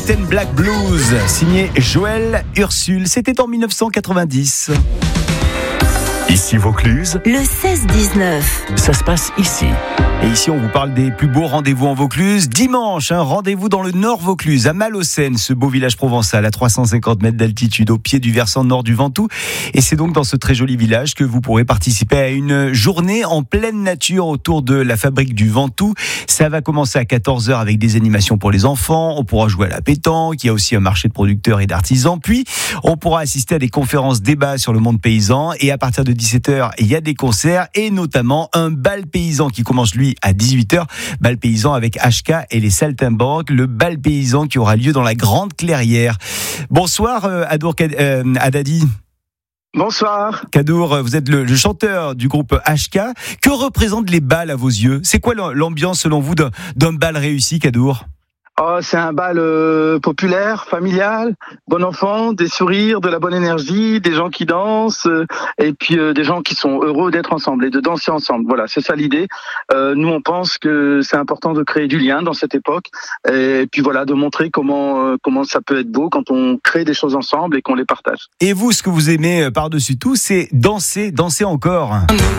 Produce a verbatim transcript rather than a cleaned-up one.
and Black Blues, signé Joël Ursule. C'était en dix-neuf cent quatre-vingt-dix. Ici Vaucluse, le seize dix-neuf. Ça se passe ici. Et ici, on vous parle des plus beaux rendez-vous en Vaucluse. Dimanche, hein, rendez-vous dans le Nord Vaucluse, à Malaucène, ce beau village provençal à trois cent cinquante mètres d'altitude, au pied du versant nord du Ventoux. Et c'est donc dans ce très joli village que vous pourrez participer à une journée en pleine nature autour de la fabrique du Ventoux. Ça va commencer à quatorze heures avec des animations pour les enfants. On pourra jouer à la pétanque. Il y a aussi un marché de producteurs et d'artisans. Puis, on pourra assister à des conférences débats sur le monde paysan. Et à partir de dix-sept heures, il y a des concerts et notamment un bal paysan qui commence, lui, à dix-huit heures, bal paysan avec H K et les Saltimbanques, le bal paysan qui aura lieu dans la Grande Clairière. Bonsoir euh, Adour euh, Haddadi. Bonsoir. Kadour, vous êtes le, le chanteur du groupe H K. Que représentent les bals à vos yeux ? C'est quoi l'ambiance selon vous d'un, d'un bal réussi, Kadour ? Oh, c'est un bal euh, populaire, familial, bon enfant, des sourires, de la bonne énergie, des gens qui dansent, euh, et puis euh, des gens qui sont heureux d'être ensemble et de danser ensemble. Voilà, c'est ça l'idée. Euh, nous, on pense que c'est important de créer du lien dans cette époque, et puis voilà, de montrer comment euh, comment ça peut être beau quand on crée des choses ensemble et qu'on les partage. Et vous, ce que vous aimez par-dessus tout, c'est danser, danser encore.